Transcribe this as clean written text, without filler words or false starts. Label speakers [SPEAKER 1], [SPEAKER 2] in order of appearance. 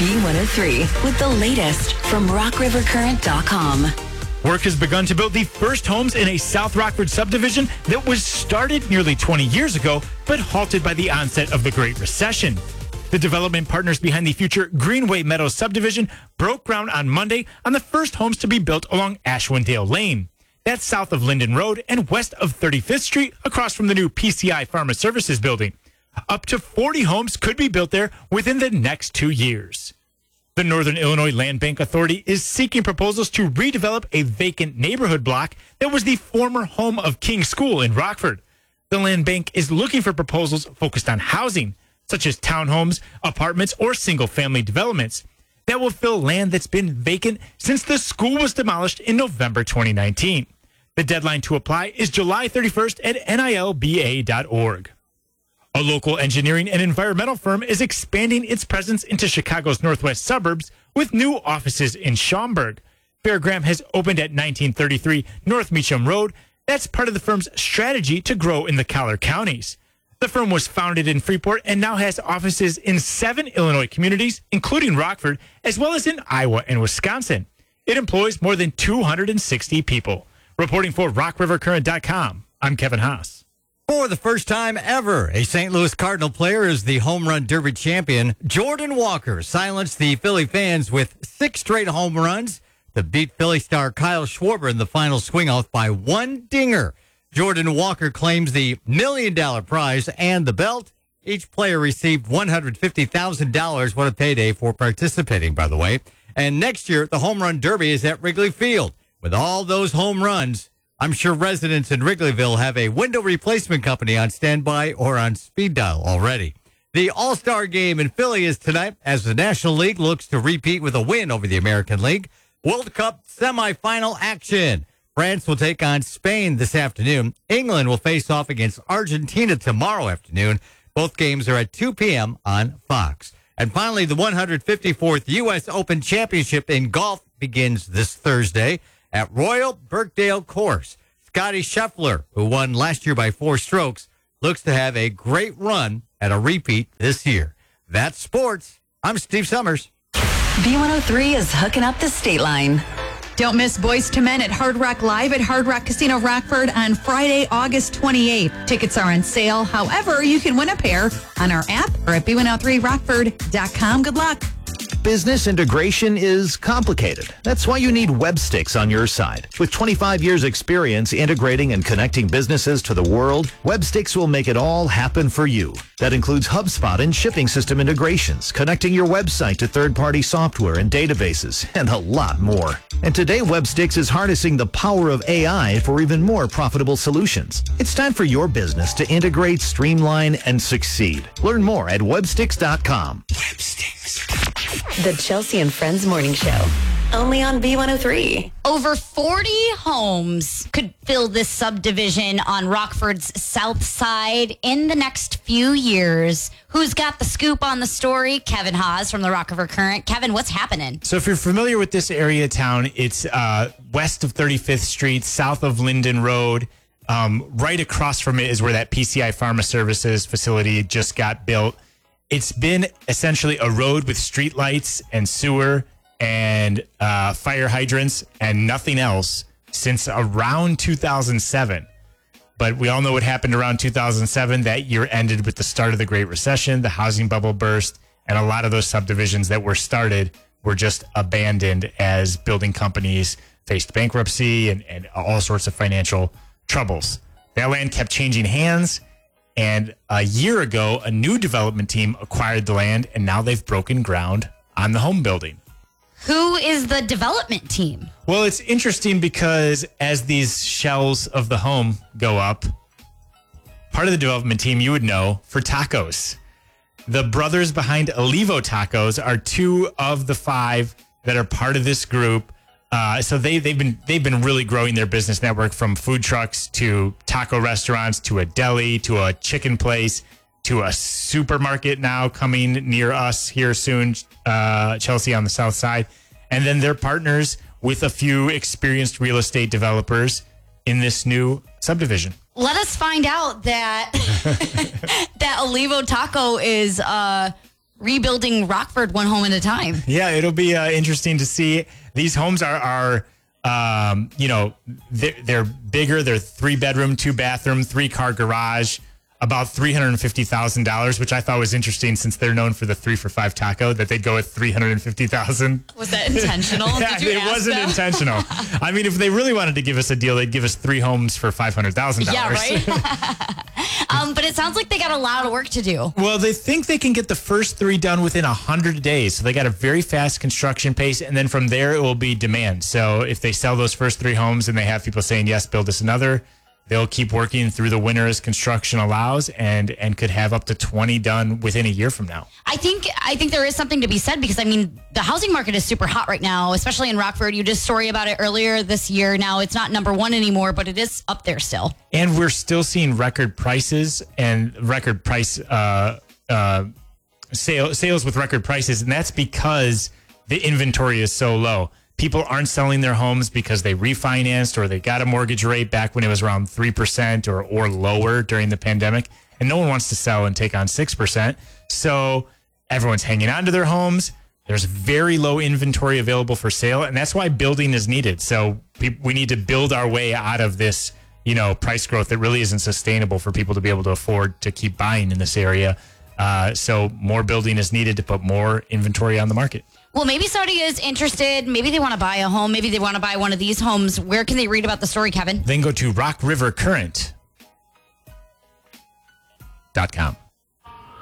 [SPEAKER 1] B103 with the latest from RockRiverCurrent.com.
[SPEAKER 2] Work has begun to build the first homes in a South Rockford subdivision that was started nearly 20 years ago, but halted by the onset of the Great Recession. The development partners behind the future Greenway Meadows subdivision broke ground on Monday on the first homes to be built along Ashwindale Lane. That's south of Linden Road and west of 35th Street, across from the new PCI Pharma Services building. Up to 40 homes could be built there within the next 2 years. The Northern Illinois Land Bank Authority is seeking proposals to redevelop a vacant neighborhood block that was the former home of King School in Rockford. The Land Bank is looking for proposals focused on housing, such as townhomes, apartments, or single-family developments, that will fill land that's been vacant since the school was demolished in November 2019. The deadline to apply is July 31st at nilba.org. A local engineering and environmental firm is expanding its presence into Chicago's northwest suburbs with new offices in Schaumburg. Fairgram has opened at 1933 North Meacham Road. That's part of the firm's strategy to grow in the Collier counties. The firm was founded in Freeport and now has offices in 7 Illinois communities, including Rockford, as well as in Iowa and Wisconsin. It employs more than 260 people. Reporting for RockRiverCurrent.com, I'm Kevin Haas.
[SPEAKER 3] For the first time ever, a St. Louis Cardinal player is the Home Run Derby champion. Jordan Walker silenced the Philly fans with 6 straight home runs to beat Philly star Kyle Schwarber in the final swing-off by 1 dinger. Jordan Walker claims the $1 million prize and the belt. Each player received $150,000. What a payday for participating, by the way. And next year, the Home Run Derby is at Wrigley Field. With all those home runs, I'm sure residents in Wrigleyville have a window replacement company on standby or on speed dial already. The All-Star Game in Philly is tonight as the National League looks to repeat with a win over the American League. World Cup semifinal action. France will take on Spain this afternoon. England will face off against Argentina tomorrow afternoon. Both games are at 2 p.m. on Fox. And finally, the 154th U.S. Open Championship in golf begins this Thursday at Royal Birkdale Course. Scotty Scheffler, who won last year by 4 strokes, looks to have a great run at a repeat this year. That's sports. I'm Steve Summers.
[SPEAKER 1] B103 is hooking up the state line.
[SPEAKER 4] Don't miss Boys to Men at Hard Rock Live at Hard Rock Casino Rockford on Friday, August 28th. Tickets are on sale. However, you can win a pair on our app or at B103Rockford.com. Good luck.
[SPEAKER 5] Business integration is complicated. That's why you need Websticks on your side. With 25 years experience integrating and connecting businesses to the world, Websticks will make it all happen for you. That includes HubSpot and shipping system integrations, connecting your website to third-party software and databases, and a lot more. And today, Websticks is harnessing the power of AI for even more profitable solutions. It's time for your business to integrate, streamline, and succeed. Learn more at Websticks.com.
[SPEAKER 1] The Chelsea and Friends Morning Show. Only on B103.
[SPEAKER 6] Over 40 homes could fill this subdivision on Rockford's south side in the next few years. Who's got the scoop on the story? Kevin Haas from the Rock River Current. Kevin, what's happening?
[SPEAKER 2] So if you're familiar with this area of town, it's west of 35th Street, south of Linden Road. Right across from it is where that PCI Pharma Services facility just got built. It's been essentially a road with streetlights and sewer and fire hydrants and nothing else since around 2007. But we all know what happened around 2007. That year ended with the start of the Great Recession, the housing bubble burst, and a lot of those subdivisions that were started were just abandoned as building companies faced bankruptcy and all sorts of financial troubles. That land kept changing hands. And a year ago, a new development team acquired the land, and now they've broken ground on the home building.
[SPEAKER 6] Who is the development team?
[SPEAKER 2] Well, it's interesting because as these shells of the home go up, part of the development team you would know for tacos. The brothers behind Olivo Tacos are 2 of the 5 that are part of this group. So they've been really growing their business network from food trucks to taco restaurants to a deli to a chicken place to a supermarket now coming near us here soon, Chelsea on the south side. And then they're partners with a few experienced real estate developers in this new subdivision.
[SPEAKER 6] Let us find out that that Olivo Taco is rebuilding Rockford one home at a time.
[SPEAKER 2] Yeah, it'll be interesting to see. These homes are they're bigger. They're 3-bedroom, 2-bathroom, 3-car garage, about $350,000, which I thought was interesting since they're known for the 3 for $5 taco, that they'd go with $350,000.
[SPEAKER 6] Was that intentional?
[SPEAKER 2] Yeah,
[SPEAKER 6] Did you
[SPEAKER 2] it
[SPEAKER 6] ask
[SPEAKER 2] wasn't
[SPEAKER 6] them?
[SPEAKER 2] intentional. I mean, if they really wanted to give us a deal, they'd give us 3 homes for $500,000.
[SPEAKER 6] Yeah, right? But it sounds like they got a lot of work to do.
[SPEAKER 2] Well, they think they can get the first 3 done within 100 days. So they got a very fast construction pace. And then from there, it will be demand. So if they sell those first 3 homes and they have people saying, yes, build us another, they'll keep working through the winter as construction allows and could have up to 20 done within a year from now.
[SPEAKER 6] I think there is something to be said because, I mean, the housing market is super hot right now, especially in Rockford. You did a story about it earlier this year. Now it's not number 1 anymore, but it is up there still.
[SPEAKER 2] And we're still seeing record prices and record price sales with record prices. And that's because the inventory is so low. People aren't selling their homes because they refinanced or they got a mortgage rate back when it was around 3% or lower during the pandemic. And no one wants to sell and take on 6%. So everyone's hanging on to their homes. There's very low inventory available for sale. And that's why building is needed. So we need to build our way out of this, price growth that really isn't sustainable for people to be able to afford to keep buying in this area. So more building is needed to put more inventory on the market.
[SPEAKER 6] Well, maybe somebody is interested. Maybe they want to buy a home. Maybe they want to buy one of these homes. Where can they read about the story, Kevin?
[SPEAKER 2] Then go to rockrivercurrent.com.